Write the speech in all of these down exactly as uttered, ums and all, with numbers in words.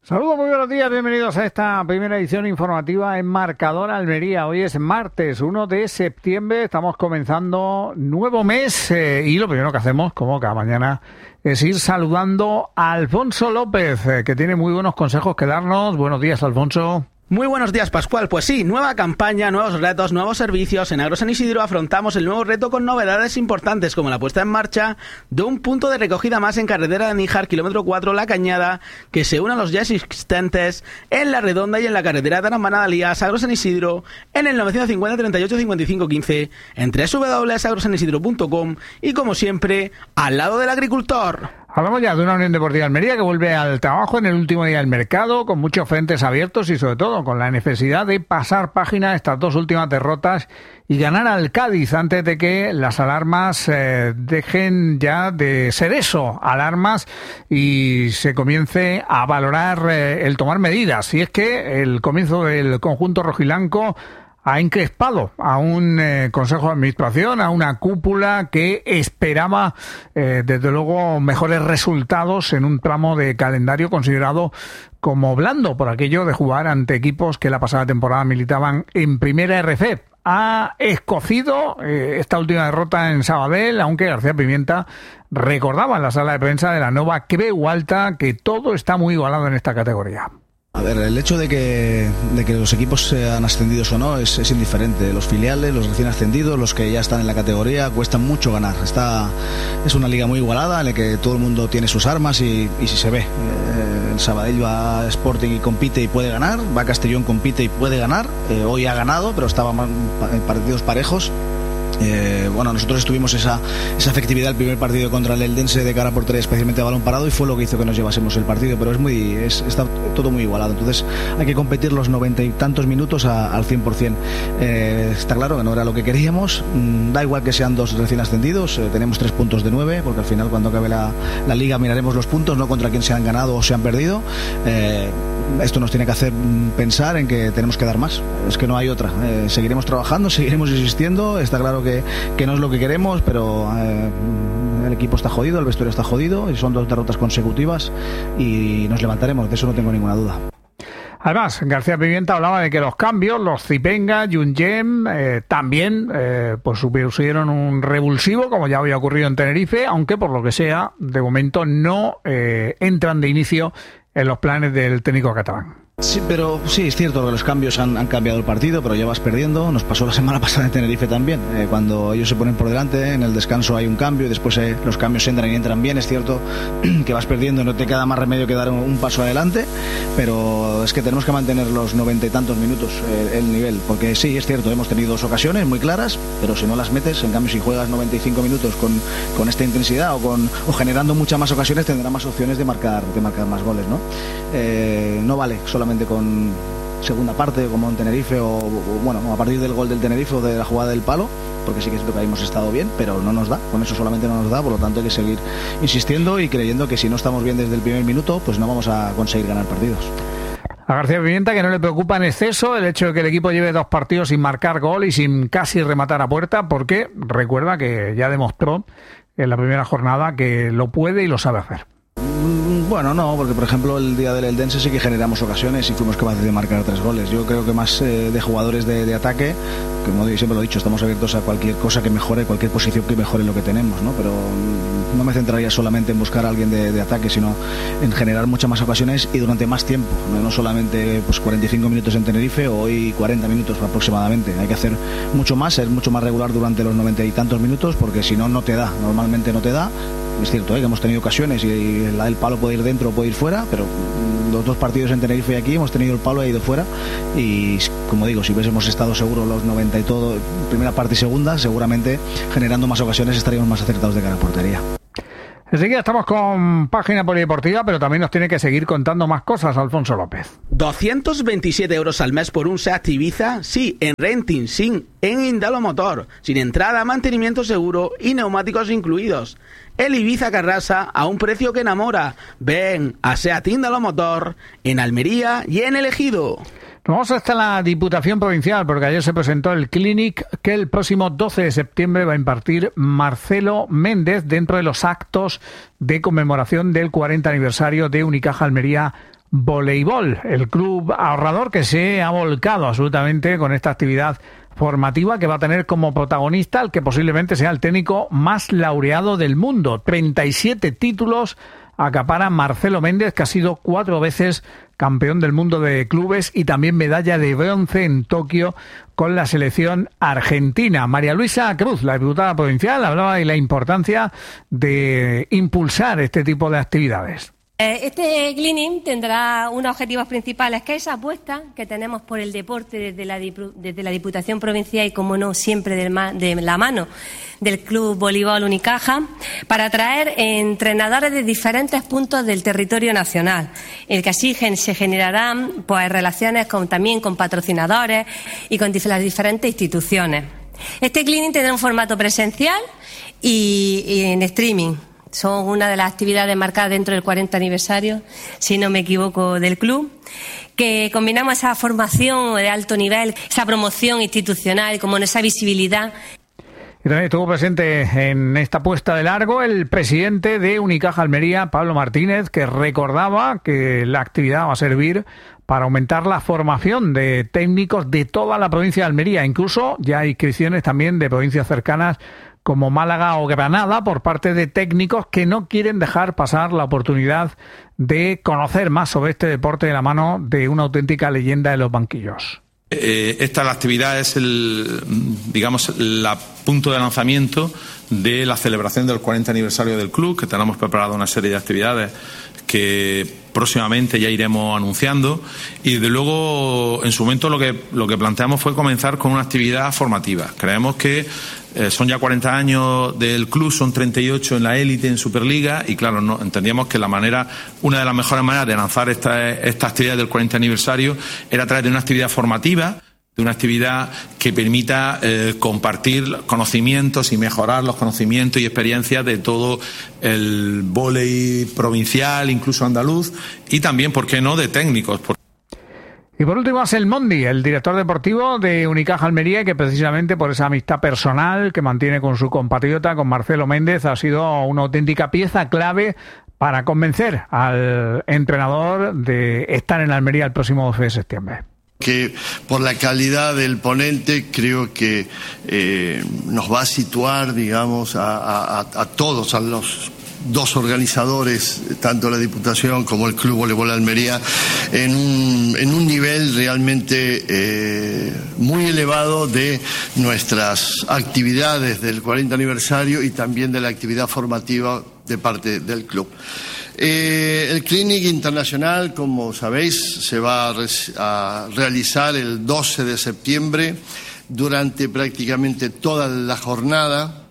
Saludos, muy buenos días, bienvenidos a esta primera edición informativa en Marcador Almería. Hoy es martes uno de septiembre, estamos comenzando nuevo mes eh, y lo primero que hacemos, como cada mañana, es ir saludando a Alfonso López, eh, que tiene muy buenos consejos que darnos. Buenos días, Alfonso. Muy buenos días, Pascual. Pues sí, nueva campaña, nuevos retos, nuevos servicios. En Agro San Isidro afrontamos el nuevo reto con novedades importantes como la puesta en marcha de un punto de recogida más en carretera de Níjar, kilómetro cuatro, La Cañada, que se une a los ya existentes en La Redonda y en la carretera de Arambanadalías, Agro San Isidro, en el nueve cinco cero, treinta y ocho, cincuenta y cinco, quince, en doble u doble u doble u punto agrosanIsidro punto com y, como siempre, al lado del agricultor. Hablamos ya de una Unión Deportiva Almería que vuelve al trabajo en el último día del mercado, con muchos frentes abiertos y sobre todo con la necesidad de pasar página a estas dos últimas derrotas y ganar al Cádiz antes de que las alarmas eh, dejen ya de ser eso, alarmas, y se comience a valorar eh, el tomar medidas. Y es que el comienzo del conjunto rojiblanco ha encrespado a un eh, consejo de administración, a una cúpula que esperaba eh, desde luego mejores resultados en un tramo de calendario considerado como blando por aquello de jugar ante equipos que la pasada temporada militaban en Primera R F. Ha escocido eh, esta última derrota en Sabadell, aunque García Pimienta recordaba en la sala de prensa de la Nova Creu Alta que todo está muy igualado en esta categoría. A ver, el hecho de que, de que los equipos sean ascendidos o no es, es indiferente. Los filiales, los recién ascendidos, los que ya están en la categoría, cuesta mucho ganar. Está, es una liga muy igualada en la que todo el mundo tiene sus armas y, y si se ve, eh, el Sabadell va a Sporting y compite y puede ganar, va a Castellón, compite y puede ganar. Eh, hoy ha ganado, pero estaban en partidos parejos. Eh, bueno, nosotros estuvimos esa, esa efectividad el primer partido contra el Eldense de cara a portería, especialmente a balón parado, y fue lo que hizo que nos llevásemos el partido, pero es muy es, está todo muy igualado, entonces hay que competir los noventa y tantos minutos a, al cien por ciento. Eh, está claro que no era lo que queríamos, mm, da igual que sean dos recién ascendidos, eh, tenemos tres puntos de nueve, porque al final cuando acabe la, la liga miraremos los puntos, no contra quién se han ganado o se han perdido. eh, Esto nos tiene que hacer pensar en que tenemos que dar más, es que no hay otra. Eh, seguiremos trabajando, seguiremos insistiendo, está claro que, que no es lo que queremos, pero eh, el equipo está jodido, el vestuario está jodido y son dos derrotas consecutivas y nos levantaremos, de eso no tengo ninguna duda. Además, García Pimienta hablaba de que los cambios, los Zipenga, Junyem, eh, también eh, pues supusieron un revulsivo, como ya había ocurrido en Tenerife, aunque por lo que sea, de momento no eh, entran de inicio en los planes del técnico catalán. Sí, pero sí, es cierto que los cambios han, han cambiado el partido, pero ya vas perdiendo. Nos pasó la semana pasada en Tenerife también. Eh, cuando ellos se ponen por delante, en el descanso hay un cambio y después eh, los cambios entran y entran bien. Es cierto que vas perdiendo y no te queda más remedio que dar un, un paso adelante, pero es que tenemos que mantener los noventa y tantos minutos eh, el nivel, porque sí, es cierto, hemos tenido dos ocasiones muy claras, pero si no las metes, en cambio si juegas noventa y cinco minutos con, con esta intensidad o, con, o generando muchas más ocasiones, tendrás más opciones de marcar, de marcar más goles, ¿no? Eh, no vale solamente con segunda parte como en Tenerife o, o bueno, a partir del gol del Tenerife o de la jugada del palo, porque sí que es lo que hemos estado bien, pero no nos da, con eso solamente no nos da, por lo tanto hay que seguir insistiendo y creyendo que si no estamos bien desde el primer minuto, pues no vamos a conseguir ganar partidos. A García Pimienta que no le preocupa en exceso el hecho de que el equipo lleve dos partidos sin marcar gol y sin casi rematar a puerta, porque recuerda que ya demostró en la primera jornada que lo puede y lo sabe hacer. Bueno, no, porque por ejemplo el día del Eldense sí que generamos ocasiones y fuimos capaces de marcar tres goles. Yo creo que más eh, de jugadores de, de ataque, como siempre lo he dicho, estamos abiertos a cualquier cosa que mejore, cualquier posición que mejore lo que tenemos, ¿no? Pero no me centraría solamente en buscar a alguien de, de ataque, sino en generar muchas más ocasiones y durante más tiempo, no, no solamente pues cuarenta y cinco minutos en Tenerife o hoy cuarenta minutos aproximadamente. Hay que hacer mucho más, ser mucho más regular durante los noventa y tantos minutos, porque si no, no te da, normalmente no te da. Es cierto, ¿eh? que hemos tenido ocasiones y el, el palo puede ir dentro o puede ir fuera, pero los dos partidos en Tenerife y aquí hemos tenido el palo, ha ido fuera y, como digo, si hubiésemos estado seguros los noventa y todo, primera parte y segunda, seguramente generando más ocasiones estaríamos más acertados de cara a portería. Enseguida estamos con página polideportiva, pero también nos tiene que seguir contando más cosas Alfonso López. doscientos veintisiete euros al mes por un SEAT Ibiza, sí, en renting, sin, en Indalo Motor, sin entrada, mantenimiento seguro y neumáticos incluidos. El Ibiza Carrasa a un precio que enamora. Ven a SEAT Indalo Motor en Almería y en El Ejido. Nos vamos hasta la Diputación Provincial, porque ayer se presentó el Clinic que el próximo doce de septiembre va a impartir Marcelo Méndez dentro de los actos de conmemoración del cuarenta aniversario de Unicaja Almería voleibol, el club ahorrador que se ha volcado absolutamente con esta actividad formativa que va a tener como protagonista al que posiblemente sea el técnico más laureado del mundo. treinta y siete títulos acapara Marcelo Méndez, que ha sido cuatro veces campeón del mundo de clubes y también medalla de bronce en Tokio con la selección argentina. María Luisa Cruz, la diputada provincial, hablaba de la importancia de impulsar este tipo de actividades. Este Cleaning tendrá unos objetivos principales, que es esa apuesta que tenemos por el deporte desde la, desde la Diputación Provincial y, como no, siempre de la mano del Club Voleibol Unicaja, para atraer entrenadores de diferentes puntos del territorio nacional, el que así se generarán pues relaciones con, también con patrocinadores y con las diferentes instituciones. Este Cleaning tendrá un formato presencial y, y en streaming. Son una de las actividades marcadas dentro del cuarenta aniversario, si no me equivoco, del club, que combinamos esa formación de alto nivel, esa promoción institucional, como esa visibilidad. Y también estuvo presente en esta puesta de largo el presidente de Unicaja Almería, Pablo Martínez, que recordaba que la actividad va a servir para aumentar la formación de técnicos de toda la provincia de Almería. Incluso ya hay inscripciones también de provincias cercanas como Málaga o Granada por parte de técnicos que no quieren dejar pasar la oportunidad de conocer más sobre este deporte de la mano de una auténtica leyenda de los banquillos. Eh, esta la actividad es el, digamos, el punto de lanzamiento de la celebración del cuarenta aniversario del club, que tenemos preparado una serie de actividades que próximamente ya iremos anunciando, y desde luego en su momento lo que lo que planteamos fue comenzar con una actividad formativa. Creemos que eh, son ya cuarenta años del club, son treinta y ocho en la élite, en Superliga, y claro, no, entendíamos que la manera, una de las mejores maneras de lanzar esta, esta actividad del cuarenta aniversario era a través de una actividad formativa, de una actividad que permita eh, compartir conocimientos y mejorar los conocimientos y experiencias de todo el vóley provincial, incluso andaluz, y también, ¿por qué no?, de técnicos. Y por último, Asel Mondi, el director deportivo de Unicaja Almería, que precisamente por esa amistad personal que mantiene con su compatriota, con Marcelo Méndez, ha sido una auténtica pieza clave para convencer al entrenador de estar en Almería el próximo doce de septiembre. Que por la calidad del ponente creo que eh, nos va a situar, digamos, a, a, a todos, a los dos organizadores, tanto la Diputación como el Club Voleibol Almería, en un, en un nivel realmente eh, muy elevado de nuestras actividades del cuarenta aniversario y también de la actividad formativa de parte del club. Eh, el Clinic Internacional, como sabéis, se va a, re a realizar el doce de septiembre durante prácticamente toda la jornada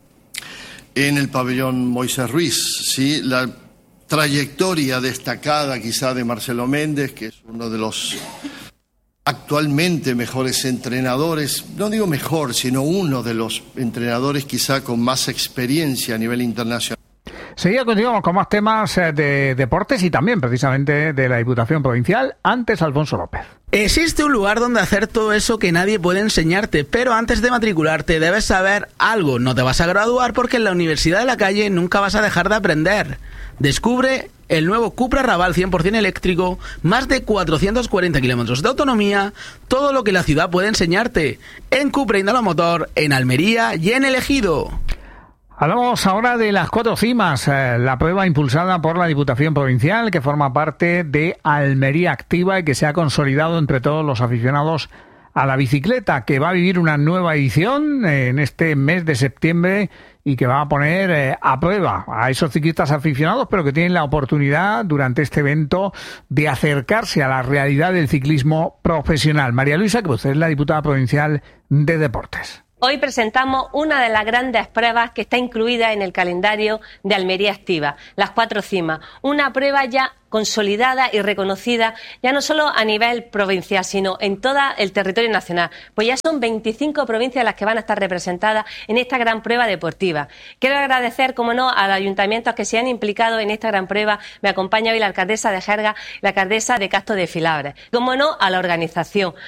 en el pabellón Moisés Ruiz. ¿Sí? La trayectoria destacada quizá de Marcelo Méndez, que es uno de los actualmente mejores entrenadores, no digo mejor, sino uno de los entrenadores quizá con más experiencia a nivel internacional. Seguida continuamos con más temas de deportes y también precisamente de la Diputación Provincial. Antes, Alfonso López. Existe un lugar donde hacer todo eso que nadie puede enseñarte, pero antes de matricularte debes saber algo. No te vas a graduar porque en la Universidad de la Calle nunca vas a dejar de aprender. Descubre el nuevo Cupra Raval cien por ciento eléctrico, más de cuatrocientos cuarenta kilómetros de autonomía, todo lo que la ciudad puede enseñarte. En Cupra Indalo Motor, en Almería y en El Ejido. Hablamos ahora de las cuatro cimas, eh, la prueba impulsada por la Diputación Provincial, que forma parte de Almería Activa y que se ha consolidado entre todos los aficionados a la bicicleta, que va a vivir una nueva edición eh, en este mes de septiembre y que va a poner eh, a prueba a esos ciclistas aficionados, pero que tienen la oportunidad durante este evento de acercarse a la realidad del ciclismo profesional. María Luisa Cruz es la diputada provincial de Deportes. Hoy presentamos una de las grandes pruebas que está incluida en el calendario de Almería Activa, las cuatro cimas. Una prueba ya consolidada y reconocida, ya no solo a nivel provincial, sino en todo el territorio nacional. Pues ya son veinticinco provincias las que van a estar representadas en esta gran prueba deportiva. Quiero agradecer, como no, a los ayuntamientos que se han implicado en esta gran prueba. Me acompaña hoy la alcaldesa de Jerga, la alcaldesa de Castro de Filabres. Como no, a la organización.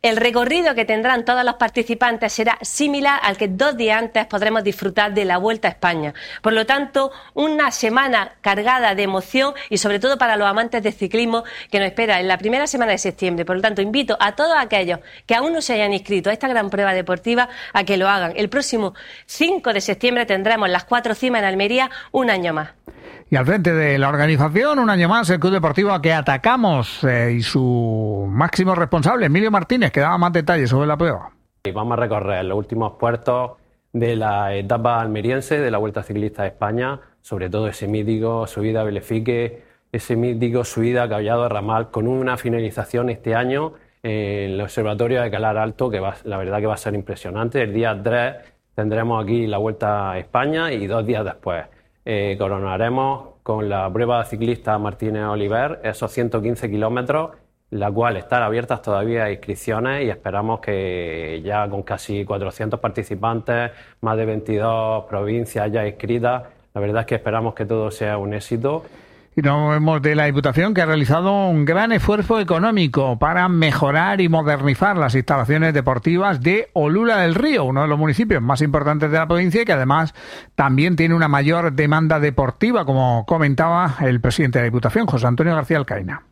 El recorrido que tendrán todos los participantes será similar al que dos días antes podremos disfrutar de la Vuelta a España. Por lo tanto, una semana cargada de emoción y sobre todo para los amantes del ciclismo que nos espera en la primera semana de septiembre. Por lo tanto, invito a todos aquellos que aún no se hayan inscrito a esta gran prueba deportiva a que lo hagan. El próximo cinco de septiembre tendremos las cuatro cimas en Almería, un año más. Y al frente de la organización, un año más, el Club Deportivo que atacamos eh, y su máximo responsable, Emilio Martínez, que daba más detalles sobre la prueba. Y vamos a recorrer los últimos puertos de la etapa almeriense de la Vuelta Ciclista de España, sobre todo ese mítico subida a Belefique, ese mítico subida a Caballado de Ramal, con una finalización este año en el Observatorio de Calar Alto, que va, la verdad que va a ser impresionante. El día tres tendremos aquí la Vuelta a España y dos días después Eh, coronaremos con la prueba ciclista Martínez Oliver esos ciento quince kilómetros, la cual están abiertas todavía inscripciones y esperamos que ya con casi cuatrocientos participantes, más de veintidós provincias ya inscritas, la verdad es que esperamos que todo sea un éxito. Y nos vemos de la Diputación, que ha realizado un gran esfuerzo económico para mejorar y modernizar las instalaciones deportivas de Olula del Río, uno de los municipios más importantes de la provincia y que además también tiene una mayor demanda deportiva, como comentaba el presidente de la Diputación, José Antonio García Alcaina.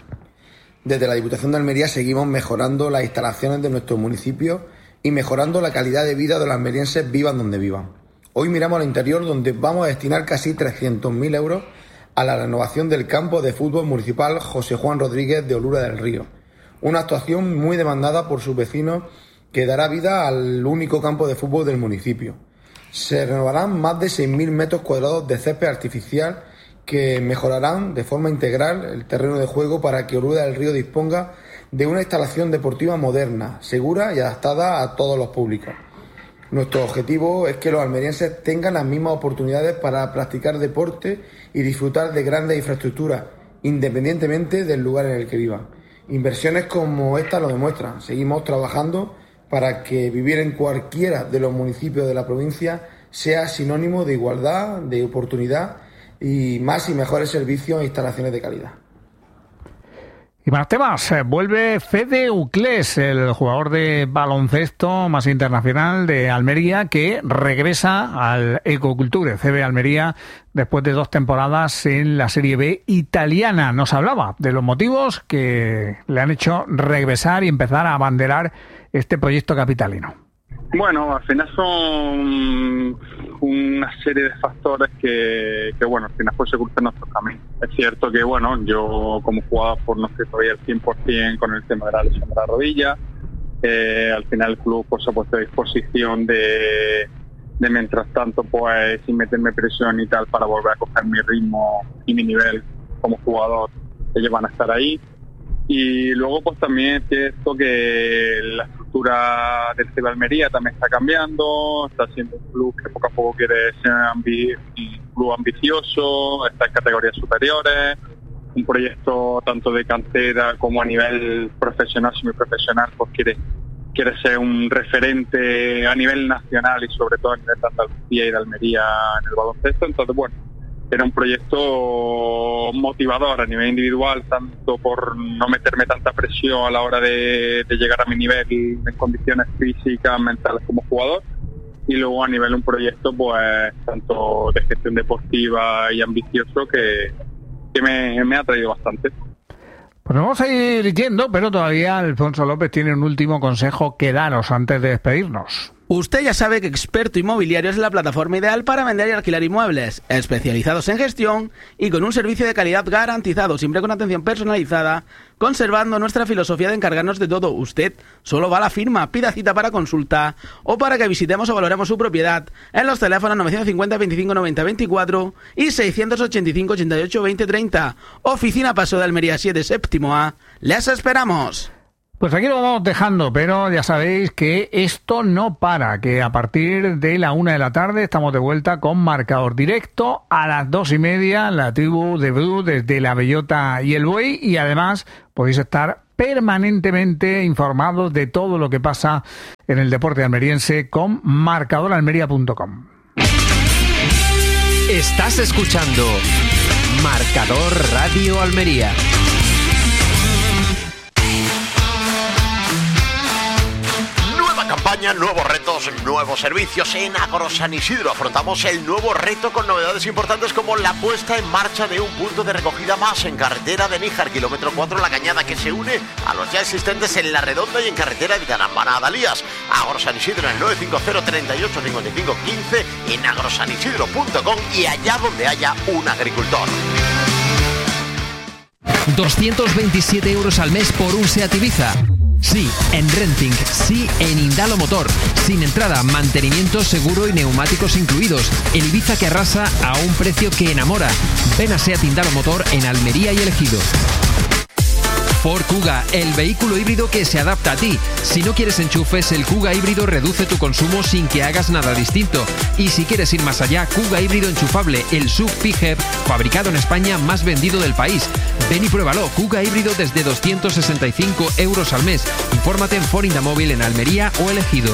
Desde la Diputación de Almería seguimos mejorando las instalaciones de nuestro municipio y mejorando la calidad de vida de los almerienses, vivan donde vivan. Hoy miramos al interior, donde vamos a destinar casi trescientos mil euros a la renovación del campo de fútbol municipal José Juan Rodríguez de Olura del Río. Una actuación muy demandada por sus vecinos que dará vida al único campo de fútbol del municipio. Se renovarán más de seis mil metros cuadrados de césped artificial que mejorarán de forma integral el terreno de juego para que Olura del Río disponga de una instalación deportiva moderna, segura y adaptada a todos los públicos. Nuestro objetivo es que los almerienses tengan las mismas oportunidades para practicar deporte y disfrutar de grandes infraestructuras, independientemente del lugar en el que vivan. Inversiones como esta lo demuestran. Seguimos trabajando para que vivir en cualquiera de los municipios de la provincia sea sinónimo de igualdad, de oportunidad y más y mejores servicios e instalaciones de calidad. Y más temas, vuelve Fede Uclés, el jugador de baloncesto más internacional de Almería, que regresa al Ecoculture C B Almería después de dos temporadas en la Serie B italiana. Nos hablaba de los motivos que le han hecho regresar y empezar a abanderar este proyecto capitalino. Bueno, al final son una serie de factores que, que bueno, al final pues se cruzan nuestros caminos. Es cierto que, bueno, yo como jugador pues no estoy todavía al cien por ciento con el tema de la lesión de la rodilla. Eh, al final el club pues se ha puesto a disposición de, de mientras tanto pues sin meterme presión y tal para volver a coger mi ritmo y mi nivel como jugador, ellos van a estar ahí. Y luego pues también es cierto que la estructura del C B Almería también está cambiando, está siendo un club que poco a poco quiere ser ambi- un club ambicioso, está en categorías superiores, un proyecto tanto de cantera como a nivel profesional, semiprofesional, pues quiere, quiere ser un referente a nivel nacional y sobre todo a nivel de Andalucía y de Almería en el baloncesto. Entonces bueno, era un proyecto motivador a nivel individual, tanto por no meterme tanta presión a la hora de, de llegar a mi nivel en condiciones físicas, mentales como jugador, y luego a nivel un proyecto pues tanto de gestión deportiva y ambicioso que, que me, me ha traído bastante. Pues nos vamos a ir yendo, pero todavía Alfonso López tiene un último consejo que daros antes de despedirnos. Usted ya sabe que Experto Inmobiliario es la plataforma ideal para vender y alquilar inmuebles, especializados en gestión y con un servicio de calidad garantizado, siempre con atención personalizada, conservando nuestra filosofía de encargarnos de todo. Usted solo va a la firma, pida cita para consulta o para que visitemos o valoremos su propiedad en los teléfonos novecientos cincuenta, veinticinco, noventa, veinticuatro y seiscientos ochenta y cinco, ochenta y ocho, veinte, treinta. Oficina Paso de Almería siete, séptimo A. ¡Les esperamos! Pues aquí lo vamos dejando, pero ya sabéis que esto no para, que a partir de la una de la tarde estamos de vuelta con Marcador Directo a las dos y media, la tribu de Bru desde La Bellota y el Buey, y además podéis estar permanentemente informados de todo lo que pasa en el deporte almeriense con marcador almería punto com. Estás escuchando Marcador Radio Almería. campaña, nuevos retos, nuevos servicios. En Agro San Isidro afrontamos el nuevo reto con novedades importantes como la puesta en marcha de un punto de recogida más en carretera de Níjar, kilómetro cuatro, La Cañada, que se une a los ya existentes en La Redonda y en carretera de Tarambana a Dalías. Agro San Isidro en el nueve cinco cero, treinta y ocho, cincuenta y cinco, quince, en agrosanisidro punto com y allá donde haya un agricultor. doscientos veintisiete euros al mes por un SEAT Ibiza. Sí, en Renting, sí, en Indalo Motor. Sin entrada, mantenimiento, seguro y neumáticos incluidos. El Ibiza que arrasa a un precio que enamora. Ven a SEAT Indalo Motor en Almería y El Ejido. Ford Kuga, el vehículo híbrido que se adapta a ti. Si no quieres enchufes, el Kuga híbrido reduce tu consumo sin que hagas nada distinto. Y si quieres ir más allá, Kuga híbrido enchufable, el S U V PHEV, fabricado en España, más vendido del país. Ven y pruébalo, Kuga híbrido desde doscientos sesenta y cinco euros al mes. Infórmate en Ford Indamóvil en Almería o El Ejido.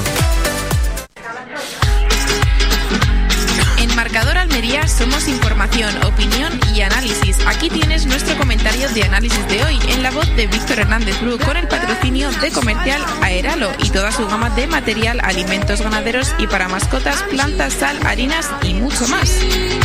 Marcador Almería somos información, opinión y análisis. Aquí tienes nuestro comentario de análisis de hoy en la voz de Víctor Hernández Bru con el patrocinio de Comercial Aeralo y toda su gama de material, alimentos ganaderos y para mascotas, plantas, sal, harinas y mucho más.